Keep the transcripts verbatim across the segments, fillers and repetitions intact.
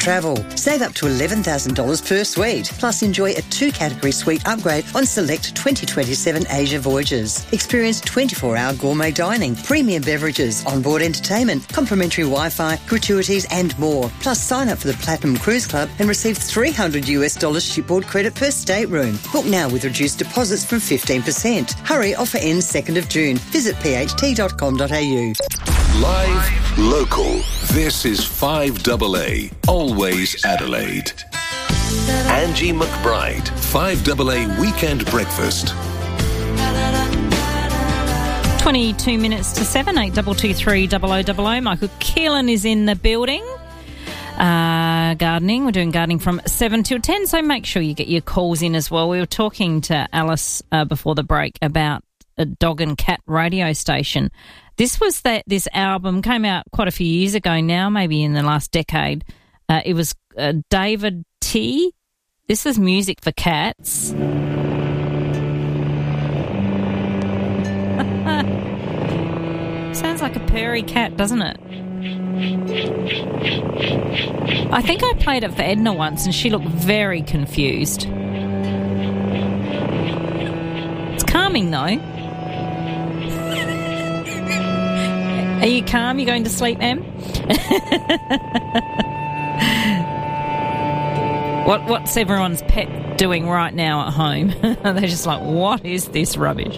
Travel. Save up to eleven thousand dollars per suite. Plus enjoy a two-category suite upgrade on select twenty twenty-seven Asia voyages. Experience twenty-four hour gourmet dining, premium beverages, onboard entertainment, complimentary Wi-Fi, gratuities and more. Plus sign up for the Platinum Cruise Club and receive three hundred US dollars shipboard credit per stateroom. Book now with reduced deposits from fifteen percent. Hurry, offer ends second of June. Visit p h t dot com dot a u. Live, local. This is five A A, always Adelaide. Angie McBride, five A A Weekend Breakfast. twenty-two minutes to seven, eight two two three double oh double oh. Michael Keelan is in the building. Uh, gardening. We're doing gardening from seven till ten, so make sure you get your calls in as well. We were talking to Alice uh, before the break about a dog and cat radio station. This was that this album came out quite a few years ago now, maybe in the last decade. Uh, it was uh, David T. This is music for cats. Sounds like a purry cat, doesn't it? I think I played it for Edna once and she looked very confused. It's calming though. Are you calm? You going to sleep, Em? what What's everyone's pet doing right now at home? They're just like, what is this rubbish?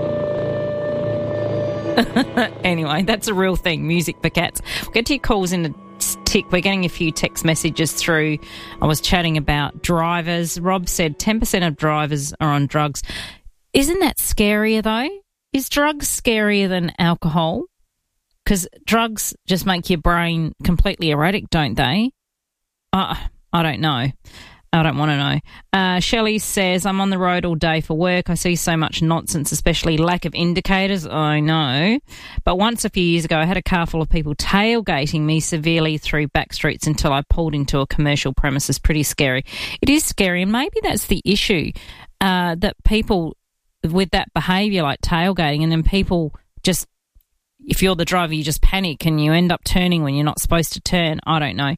Anyway, that's a real thing, music for cats. We'll get to your calls in a tick. We're getting a few text messages through. I was chatting about drivers. Rob said ten percent of drivers are on drugs. Isn't that scarier, though? Is drugs scarier than alcohol? Because drugs just make your brain completely erratic, don't they? Uh, I don't know. I don't want to know. Uh, Shelley says, I'm on the road all day for work. I see so much nonsense, especially lack of indicators. I know. But once a few years ago, I had a car full of people tailgating me severely through back streets until I pulled into a commercial premises. Pretty scary. It is scary, and maybe that's the issue, uh, that people with that behaviour like tailgating, and then people just, if you're the driver, you just panic and you end up turning when you're not supposed to turn. I don't know.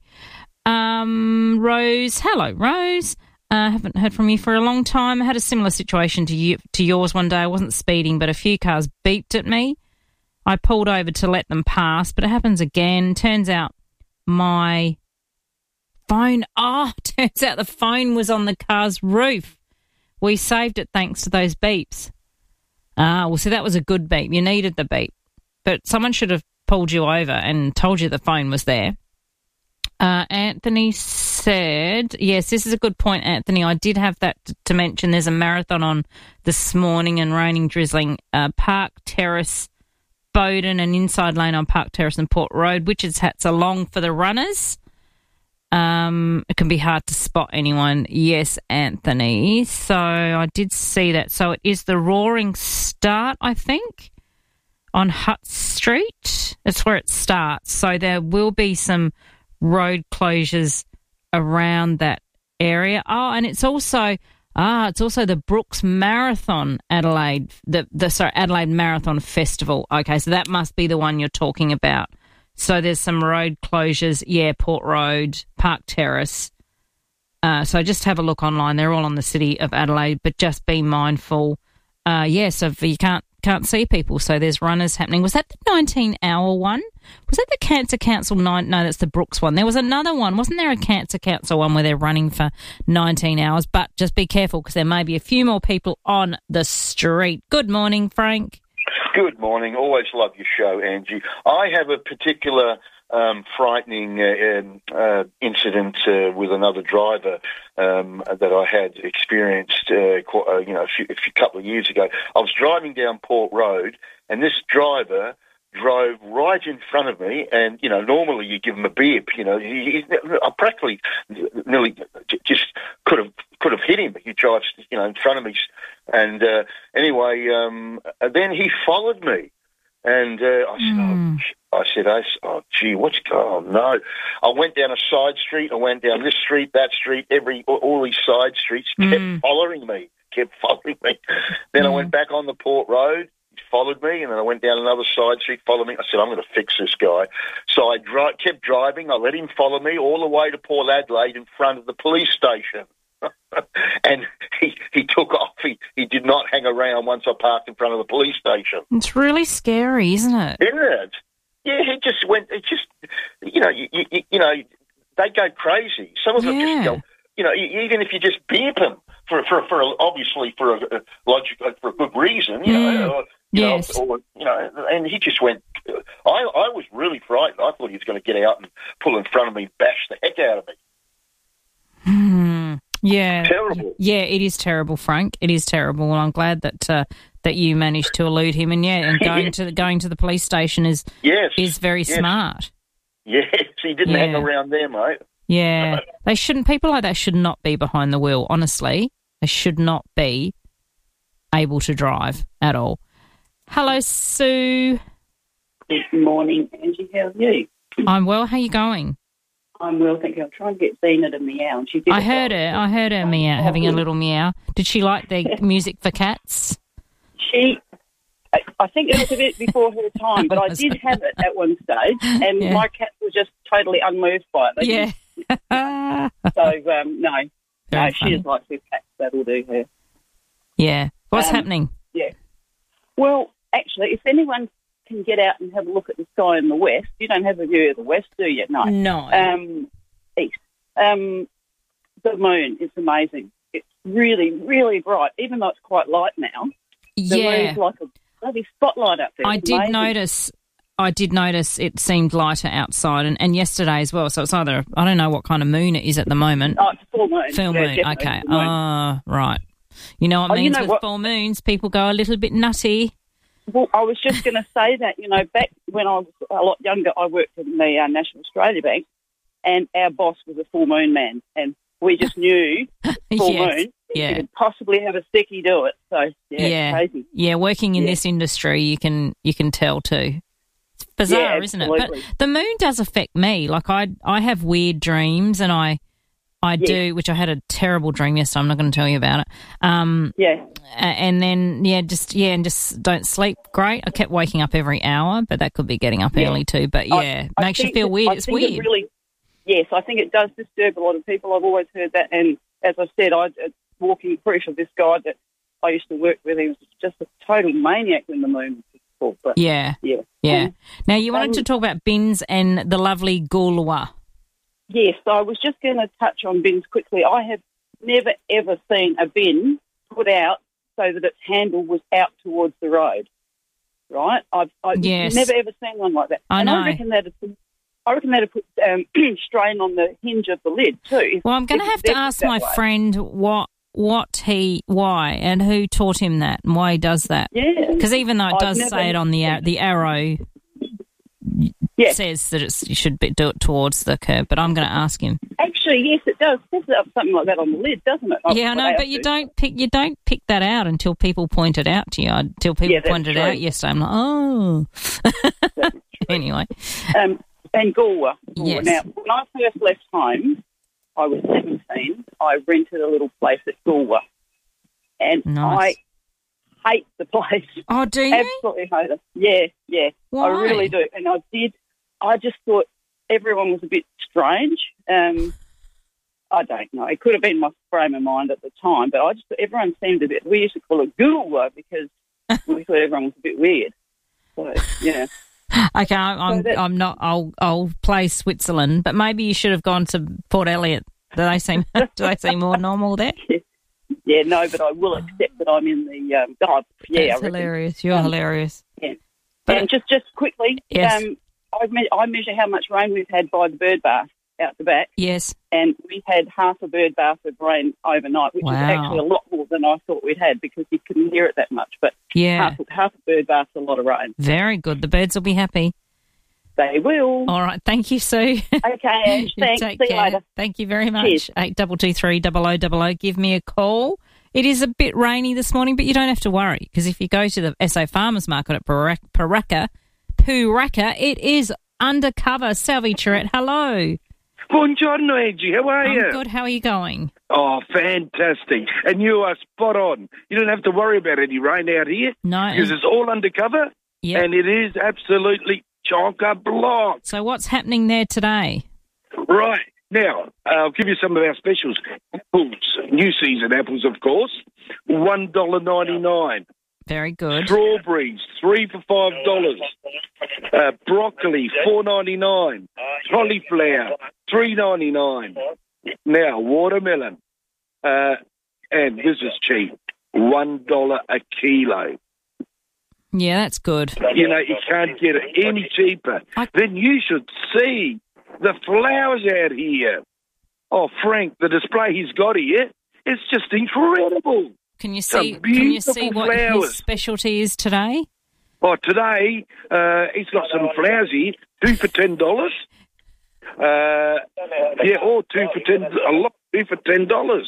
Um, Rose, hello, Rose. I uh, haven't heard from you for a long time. I had a similar situation to you, to yours one day. I wasn't speeding, but a few cars beeped at me. I pulled over to let them pass, but it happens again. Turns out my phone, oh, turns out the phone was on the car's roof. We saved it thanks to those beeps. Ah, well, so that was a good beep. You needed the beep. But someone should have pulled you over and told you the phone was there. Uh, Anthony said, yes, this is a good point, Anthony. I did have that t- to mention. There's a marathon on this morning and raining, drizzling. Uh, Park Terrace, Bowden, and inside lane on Park Terrace and Port Road. Witches hats are long for the runners. Um, it can be hard to spot anyone. Yes, Anthony. So I did see that. So it is the Roaring Start, I think, on Hutt Street. That's where it starts. So there will be some road closures around that area. Oh, and it's also ah, it's also the Brooks Marathon Adelaide, the the sorry Adelaide Marathon Festival. Okay, so that must be the one you're talking about. So there's some road closures, yeah, Port Road, Park Terrace. Uh, so just have a look online. They're all on the City of Adelaide, but just be mindful. Uh, yeah, so if you can't can't see people, so there's runners happening. Was that the nineteen hour one? Was that the Cancer Council nine? No, that's the Brooks one. There was another one. Wasn't there a Cancer Council one where they're running for nineteen hours? But just be careful because there may be a few more people on the street. Good morning, Frank. Good morning. Always love your show, Angie. I have a particular um, frightening uh, uh, incident uh, with another driver um, that I had experienced, uh, quite, uh, you know, a, few, a few couple of years ago. I was driving down Port Road, and this driver drove right in front of me, and, you know, normally you give him a beep, you know, he, he, I practically nearly just could have could have hit him. He drives, you know, in front of me, and uh, anyway, um, then he followed me, and uh, I said, mm. oh, I said, oh, oh, gee, what's going on? No. I went down a side street, I went down this street, that street, every all these side streets, kept mm. following me, kept following me. Then mm. I went back on the Port Road. He followed me, and then I went down another side street, followed me. I said, I'm going to fix this guy. So I dri- kept driving. I let him follow me all the way to Port Adelaide in front of the police station. And he, he took off. He, he did not hang around once I parked in front of the police station. It's really scary, isn't it? Isn't it? Yeah, he just went, it just, you know, you, you, you know, they go crazy. Some of them Yeah. just go, you know, even if you just beep them, for, for, for obviously for a, a logical, for a good reason, you Mm. know, or, you Yes. know, or, you know, and he just went, I, I was really frightened. I thought he was going to get out and pull in front of me, bash the heck out of me. Hmm. Yeah. Terrible. Yeah, it is terrible, Frank. It is terrible. And I'm glad that uh, that you managed to elude him. And yeah, and going to the, going to the police station is Yes. is very Yes. smart. Yes, he didn't Yeah. hang around there, mate. Yeah. They shouldn't people like that should not be behind the wheel, honestly. They should not be able to drive at all. Hello, Sue. Good morning, Angie. How are you? I'm well. How are you going? I'm well, thank you. I'm trying to get Zena to meow. And she did I it heard well. her. I heard her meow, having a little meow. Did she like the music for cats? She, I, I think it was a bit before her time, but I did have it at one stage, and Yeah. my cat was just totally unmoved by it. They Yeah. didn't- So, um, no, Very no, she funny. just likes her cats. That'll do her. Yeah. What's Um, happening? Yeah. Well, actually, if anyone can get out and have a look at the sky in the west, you don't have a view of the west, do you? No. No. Um, east. Um, the moon is amazing. It's really, really bright, even though it's quite light now. The yeah. moon's like a bloody spotlight up there. I It's did amazing. notice. I did notice it seemed lighter outside, and, and yesterday as well. So it's either I don't know what kind of moon it is at the moment. Oh, it's a full moon. Full Yeah, moon. definitely Okay. it's a moon. Ah, right. You know what Oh, you means know with what? full moons, people go a little bit nutty. Well, I was just going to say that, you know, back when I was a lot younger, I worked in the uh, National Australia Bank, and our boss was a full moon man, and we just knew full Yes. moon, Yeah. you could possibly have a sticky do it. So, yeah, Yeah. crazy. Yeah, working in Yeah. this industry, you can you can tell too. It's bizarre, Yeah, isn't it? absolutely. But the moon does affect me. Like I I have weird dreams, and I I Yeah. do, which I had a terrible dream yesterday. I'm not going to tell you about it. Um, Yeah. a- and then yeah, just yeah, and just don't sleep great. I kept waking up every hour, but that could be getting up Yeah. early too. But yeah, I- I makes you think feel that- weird. I It's think weird. It really, yes, I think it does disturb a lot of people. I've always heard that, and as I said, I uh, walking proof of this guy that I used to work with. He was just a total maniac when the moon was full. But yeah, yeah, yeah. Um, Now you wanted um, to talk about bins and the lovely Goolwa. yes, I was just going to touch on bins quickly. I have never ever seen a bin put out so that its handle was out towards the road. Right? I've, I've Yes. never ever seen one like that. I and know. I reckon that it's. I reckon that'd put um, strain on the hinge of the lid too. If- Well, I'm going to if have it's to ask that my way. friend what what he why and who taught him that and why he does that. Yeah. Because even though it I've does never- say it on the ar- the arrow Yeah. says that it's, you should be, do it towards the curb, but I'm going to ask him. Actually, yes, it does. It says up something like that on the lid, doesn't it? Yeah, I know, but you don't pick you don't pick that out until people point it out to you. Until people Yeah, that's pointed it true. out yesterday, I'm like, oh. Anyway, Um, and Galway. Yes. Now, when I first left home, I was seventeen. I rented a little place at Galway, and Nice. I hate the place. oh, do you? Absolutely hate it. Yeah, yeah, Why? I really do. And I did. I just thought everyone was a bit strange. Um, I don't know. It could have been my frame of mind at the time, but I just thought everyone seemed a bit. We used to call it Galway because we thought everyone was a bit weird. So yeah. Okay, I'm I'm, So that- I'm not. I'll I'll play Switzerland, but maybe you should have gone to Port Elliot. Do they seem do they seem more normal there? Yeah, no, but I will accept that I'm in the um, oh, yeah. I That's reckon. hilarious. You're Um, hilarious. Yeah. But- and just just quickly, Yes. um, I, me- I measure how much rain we've had by the bird bath out the back, Yes. and we had half a bird bath of rain overnight, which Wow. is actually a lot more than I thought we'd had because you couldn't hear it that much. But Yeah. half, half a bird bath's a lot of rain. Very good. The birds will be happy. They will. All right. Thank you, Sue. Okay, Ange, thanks. Take See you care. later. Thank you very much. Cheers. Eight double two three double o double o. Give me a call. It is a bit rainy this morning, but you don't have to worry because if you go to the S O Farmers Market at Paraka, Paraka, Puraka, it is undercover. Salvi Tourette, hello. Buongiorno, Angie. How are you? I'm good. How are you going? Oh, fantastic. And you are spot on. You don't have to worry about any rain out here. No. Because it's all undercover. Yep. And it is absolutely chock-a-block. So what's happening there today? Right. Now, I'll give you some of our specials. Apples, new season apples, of course, one dollar ninety-nine. Very good. Strawberries, three for five dollars. Uh, broccoli, four ninety-nine. Cauliflower, three ninety-nine. Now, watermelon, uh, and this is cheap, one dollar a kilo. Yeah, that's good. You know, you can't get it any cheaper. I... Then you should see the flowers out here. Oh, Frank, the display he's got here, it's just incredible. Can you see? Can you see what flowers. His specialty is today? Oh, today uh, he's got some flowers here, two for ten dollars. Uh, yeah, or two for ten. A lot, two for ten dollars,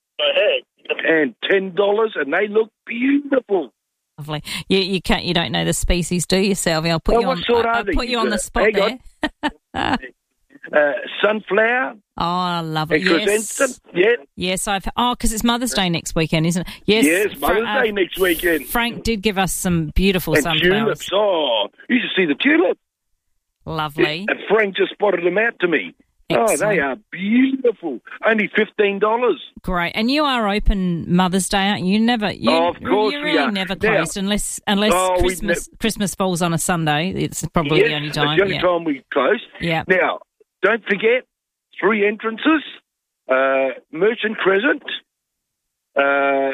and ten dollars, and they look beautiful. Lovely. You you can't. You don't know the species, do you, Salvi? I'll put oh, you what on. Sort I'll are put you on the spot Hang there. uh, sunflower. Oh, lovely. Yes. Yeah. Yes, I've. Oh, because it's Mother's Day next weekend, isn't it? Yes. Yes, Mother's Fra- Day uh, next weekend. Frank did give us some beautiful and sunflowers. Tulips. Oh, you should see the tulips. Lovely. And Frank just spotted them out to me. Excellent. Oh, they are beautiful. Only fifteen dollars. Great. And you are open Mother's Day, aren't you? You never. You, oh, of course You're we really are. never closed now, unless unless oh, Christmas ne- Christmas falls on a Sunday. It's probably yes, the only time. It's the only yeah. time we close. Yeah. Now, don't forget three entrances. Uh, Merchant Crescent, uh,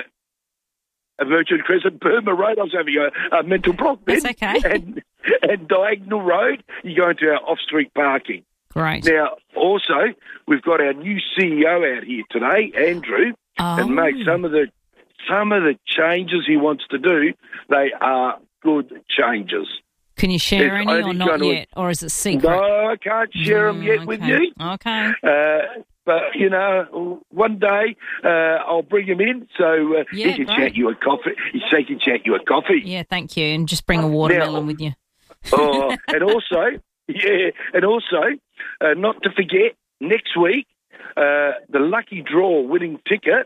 a Merchant Crescent, Burma Road. I was having a, a mental block then. That's okay. And, and Diagonal Road, you go into our off-street parking. Great. Now, also, we've got our new C E O out here today, Andrew, oh. and mate, some of the some of the changes he wants to do, they are good changes. Can you share it's any or not to... yet, or is it secret? No, I can't share mm, them yet okay. with you. Okay. Uh, but, you know, one day uh, I'll bring him in so uh, yeah, he can great. chat you a coffee. He can chat you a coffee. Yeah, thank you. And just bring a watermelon now, with you. Oh, and also, yeah, and also, uh, not to forget, next week, uh, the lucky draw winning ticket,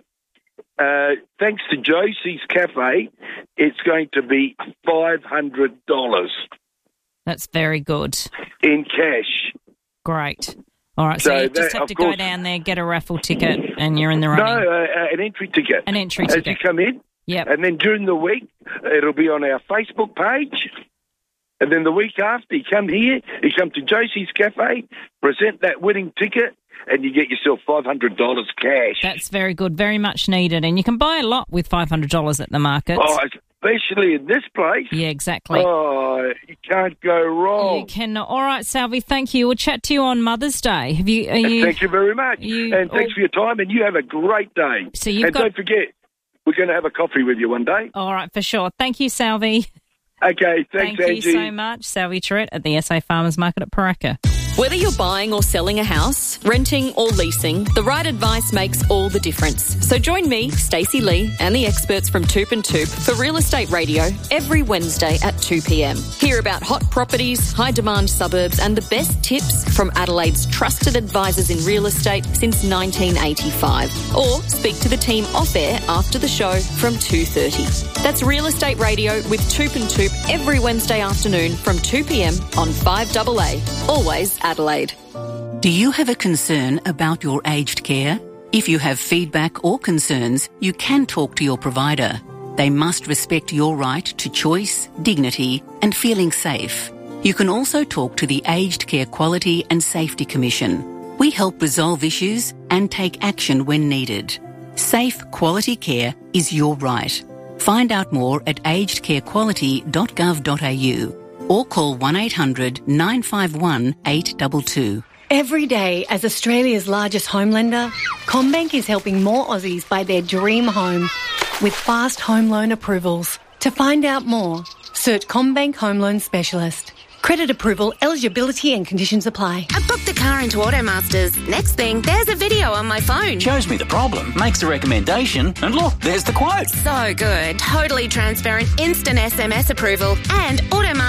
uh, thanks to Josie's Cafe, it's going to be five hundred dollars. That's very good. In cash. Great. All right, so, so you just that, have to course, go down there, get a raffle ticket, and you're in the running. No, uh, an entry ticket. An entry As ticket. As you come in. Yep. And then during the week, it'll be on our Facebook page. And then the week after, you come here, you come to Josie's Cafe, present that winning ticket, and you get yourself five hundred dollars cash. That's very good, very much needed. And you can buy a lot with five hundred dollars at the market. Oh, especially in this place. Yeah, exactly. Oh, you can't go wrong. You cannot. All right, Salvi, thank you. We'll chat to you on Mother's Day. Have you? Are you thank you very much. You, and thanks oh, for your time, and you have a great day. So you've and got... don't forget, we're going to have a coffee with you one day. All right, for sure. Thank you, Salvi. Okay, thanks, Thank Angie. you so much. Salvi Tourette at the S A Farmers Market at Paraka. Whether you're buying or selling a house, renting or leasing, the right advice makes all the difference. So join me, Stacey Lee, and the experts from Toop and Toop for Real Estate Radio every Wednesday at two p.m. Hear about hot properties, high-demand suburbs, and the best tips from Adelaide's trusted advisors in real estate since nineteen eighty-five. Or speak to the team off-air after the show from two thirty. That's Real Estate Radio with Toop and Toop every Wednesday afternoon from two p.m. on five A A. Always Adelaide. Do you have a concern about your aged care? If you have feedback or concerns, you can talk to your provider. They must respect your right to choice, dignity, and feeling safe. You can also talk to the Aged Care Quality and Safety Commission. We help resolve issues and take action when needed. Safe, quality care is your right. Find out more at aged care quality dot gov dot a u or call one eight hundred nine five one eight two two. Every day, as Australia's largest home lender, CommBank is helping more Aussies buy their dream home with fast home loan approvals. To find out more, search CommBank Home Loan Specialist. Credit approval, eligibility and conditions apply. I booked the car into Automasters. Next thing, there's a video on my phone. Shows me the problem, makes a recommendation, and look, there's the quote. So good. Totally transparent, instant S M S approval, and Automasters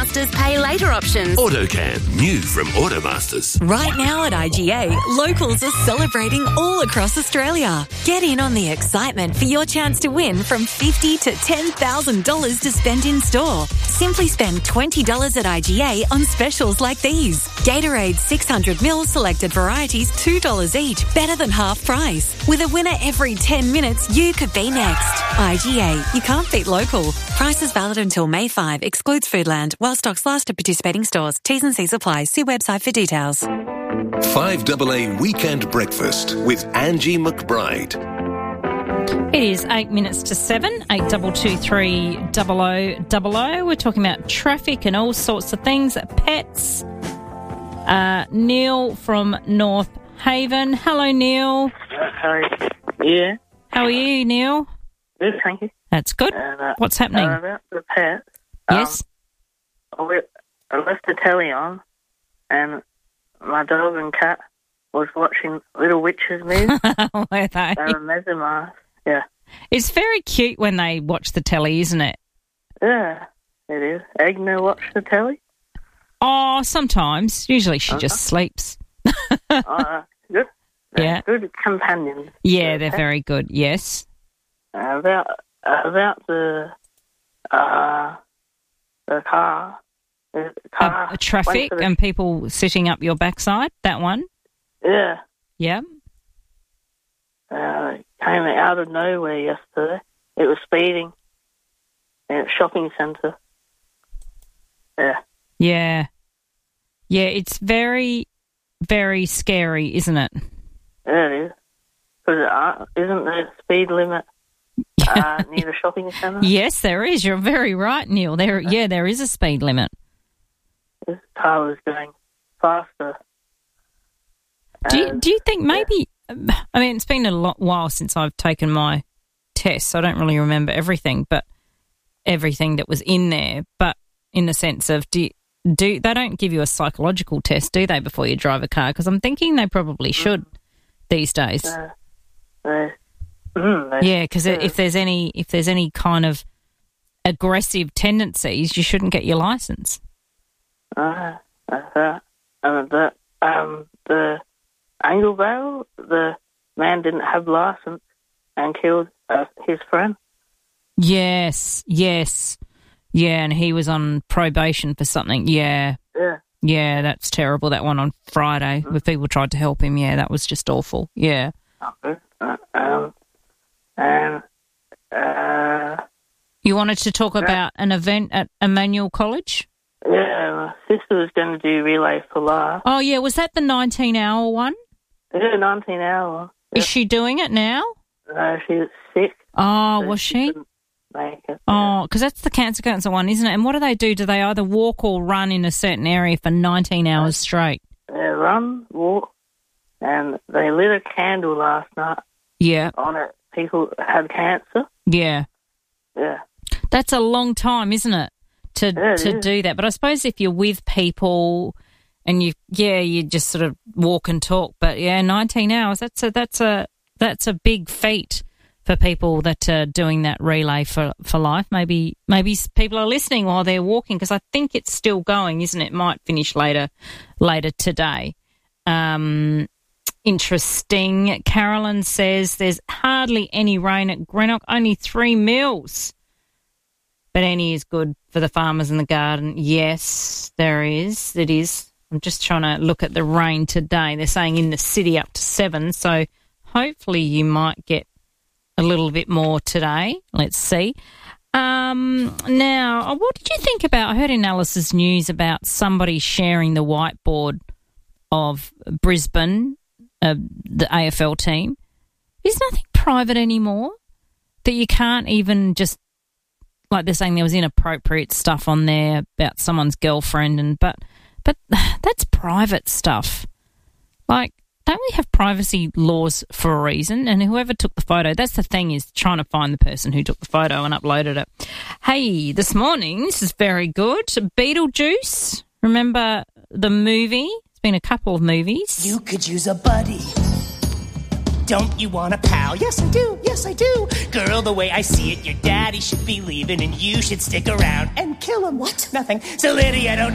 Automasters pay later options. AutoCam, new from Automasters. Right now at I G A, locals are celebrating all across Australia. Get in on the excitement for your chance to win from fifty thousand dollars to ten thousand dollars to spend in store. Simply spend twenty dollars at I G A on specials like these. Gatorade six hundred mils selected varieties, two dollars each, better than half price. With a winner every ten minutes, you could be next. I G A, you can't beat local. Prices valid until May fifth. Excludes Foodland. While stocks last at participating stores. T's and C's apply. See website for details. five double A Weekend Breakfast with Angie McBride. It is eight minutes to seven, eight double two three double o double o. We're talking about traffic and all sorts of things. Pets. Uh, Neil from North Haven. Hello, Neil. Uh, hi. Yeah. How are you, Neil? Good, thank you. That's good. And, uh, What's happening? Uh, about the pets. Yes. Um, I I left the telly on, and my dog and cat was watching Little Witches movie. Were they? They were mesmerised. Yeah. It's very cute when they watch the telly, isn't it? Yeah, it is. Agnes watch the telly? Oh, sometimes. Usually she Uh-huh. just sleeps. uh, good. They're Yeah. Good companions. Yeah, they're very good. Yes. Uh, about uh, about the uh the car. The car Uh, traffic went to the- and people sitting up your backside. That one. Yeah. Yeah. Uh, came out of nowhere yesterday. It was speeding in a shopping centre. Yeah. Yeah. Yeah. It's very, very scary, isn't it? Yeah, it is. Because uh, isn't there a speed limit uh, near the shopping centre? Yes, there is. You're very right, Neil. There, yeah, there is a speed limit. This car was going faster. Do you, And- do you think maybe? I mean, it's been a lot while since I've taken my test, so I don't really remember everything, but everything that was in there. But in the sense of, do do they don't give you a psychological test, do they, before you drive a car? Because I'm thinking they probably should these days. Uh, they, mm, they, Yeah, because yeah. if there's any if there's any kind of aggressive tendencies, you shouldn't get your license. Uh, that's that. And the, um, the angle barrel, the man didn't have license and killed uh, his friend. Yes, yes, yeah, and he was on probation for something. Yeah, Yeah. yeah, that's terrible. That one on Friday, where people tried to help him. Yeah, that was just awful. Yeah. Okay. Uh, um, and uh, You wanted to talk about an event at Emmanuel College? yeah, my sister was going to do Relay for Life. Oh, yeah, was that the nineteen-hour one? Yeah, nineteen hour. Is she doing it now? No, she was sick. Oh, so was she? couldn't Make it. Oh, because that's the cancer cancer one, isn't it? And what do they do? Do they either walk or run in a certain area for nineteen hours straight? They run, walk, and they lit a candle last night Yeah, on it. People had cancer. yeah. Yeah. That's a long time, isn't it, to Yeah, it to is. do that? But I suppose if you're with people and you, yeah, you just sort of walk and talk. But yeah, nineteen hours. That's a that's a that's a big feat for people that are doing that relay for, for life. Maybe maybe s- people are listening while they're walking, because I think it's still going, isn't it? It might finish later later today. Um, interesting. Carolyn says there's hardly any rain at Greenock, only three mils. But any is good for the farmers in the garden. Yes, there is. It is. I'm just trying to look at the rain today. They're saying in the city up to seven, so hopefully you might get a little bit more today. Let's see. Um, now, what did you think about, I heard in Alice's news about somebody sharing the whiteboard of Brisbane, uh, the A F L team. Is nothing private anymore? That you can't even just, like they're saying there was inappropriate stuff on there about someone's girlfriend, and but but that's private stuff. Like, don't we have privacy laws for a reason? And whoever took the photo, that's the thing, is trying to find the person who took the photo and uploaded it. Hey, this morning, this is very good. Beetlejuice, remember the movie? It's been a couple of movies. You could use a buddy. Don't you want a pal? Yes, I do. Yes, I do. Girl, the way I see it, your daddy should be leaving and you should stick around and kill him. What? Nothing. So, Lydia, don't